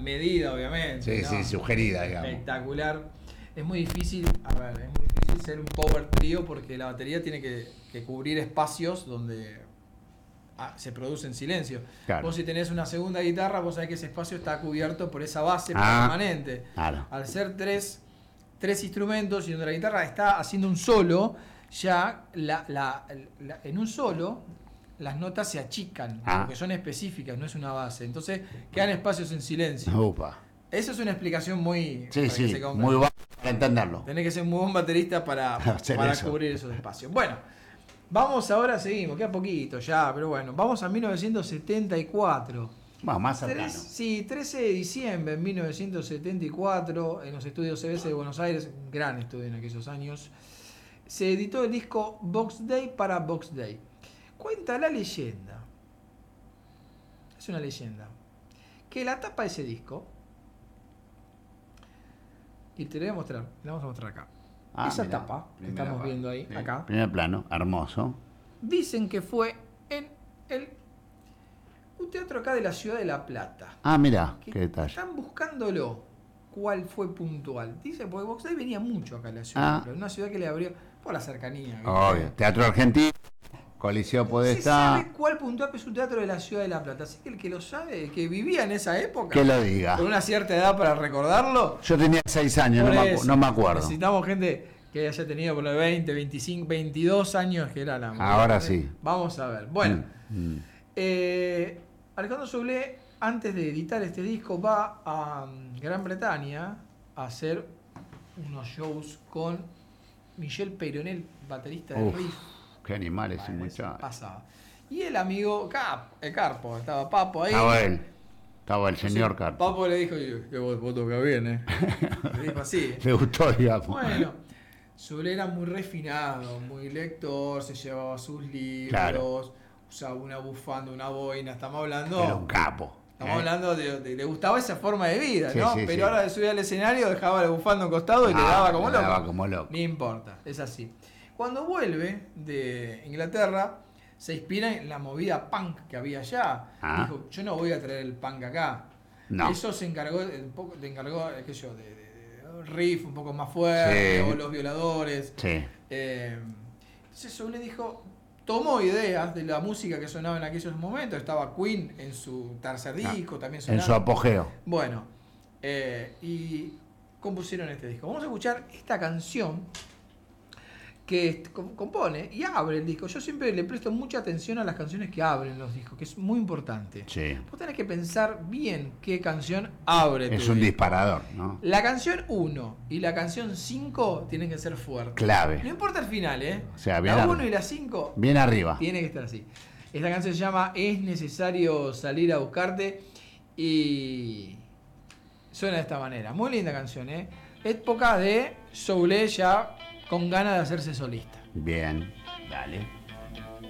medida, obviamente. Sí, ¿no? sugerida, digamos. Espectacular. Es muy difícil, a ver, es muy difícil ser un power trio porque la batería tiene que cubrir espacios donde se produce en silencio. Claro. Vos si tenés una segunda guitarra, vos sabés que ese espacio está cubierto por esa base permanente. Claro. Al ser tres instrumentos y donde la guitarra está haciendo un solo, ya en un solo las notas se achican, porque son específicas, no es una base. Entonces quedan espacios en silencio. Upa. Esa es una explicación muy... muy buena para entenderlo. Tenés que ser muy buen baterista para cubrir esos espacios. Bueno, vamos ahora, seguimos, queda poquito ya, pero bueno, vamos a 1974. Más cercano. 13 de diciembre de 1974, en los estudios CBS de Buenos Aires, un gran estudio en aquellos años, se editó el disco Box Day para Box Day. Cuenta la leyenda, es una leyenda, que la tapa de ese disco, y te la voy a mostrar, la vamos a mostrar acá. Esa tapa que estamos viendo ahí, acá. Primer plano, hermoso. Dicen que fue en un teatro acá de la ciudad de La Plata. Mira, qué detalle. Están buscándolo cuál fue puntual. Dice, porque Box Day venía mucho acá a la ciudad, pero una ciudad que le abrió por la cercanía. ¿Viste? Obvio. Teatro Argentino, Coliseo Podestá. ¿Se sabe cuál puntual es un teatro de la ciudad de La Plata? Así que el que lo sabe, el que vivía en esa época, que lo diga. con una cierta edad para recordarlo. Yo tenía 6 años, no me acuerdo. Necesitamos gente que haya tenido por los 20, 25, 22 años, que era la Ahora sí. Vamos a ver. Bueno, Alejandro Soule, antes de editar este disco, va a Gran Bretaña a hacer unos shows con Michel Peyronel, baterista de Riff. Qué animal ese muchacho. Pasaba. Y el amigo Carpo, estaba Papo ahí. Estaba el señor Carpo. Papo le dijo, que vos tocas bien, Le dijo así. Le gustó, digamos. Bueno, Soule era muy refinado, muy lector, se llevaba sus libros, usaba una bufanda, una boina, estamos hablando... Era un capo. Estamos hablando de le gustaba esa forma de vida, sí, ¿no? Sí, pero ahora de subir al escenario dejaba la bufanda a un costado y le daba como loco. No importa, es así. Cuando vuelve de Inglaterra, se inspira en la movida punk que había allá. Dijo, yo no voy a traer el punk acá. No. Eso se encargó, qué sé yo, de riff un poco más fuerte, o Los Violadores. Sí. Entonces Soule dijo, tomó ideas de la música que sonaba en aquellos momentos. Estaba Queen en su tercer disco, también sonaba. En su apogeo. Bueno, y compusieron este disco. Vamos a escuchar esta canción que compone y abre el disco. Yo siempre le presto mucha atención a las canciones que abren los discos, que es muy importante. Sí. Vos tenés que pensar bien qué canción abre tu disco. Disparador, ¿no? La canción 1 y la canción 5 tienen que ser fuertes. Clave. No importa el final, O sea, bien la 1 y la 5. Bien arriba. Tiene que estar así. Esta canción se llama Es necesario salir a buscarte y suena de esta manera. Muy linda canción, Época de Soule ya con ganas de hacerse solista. Bien, dale.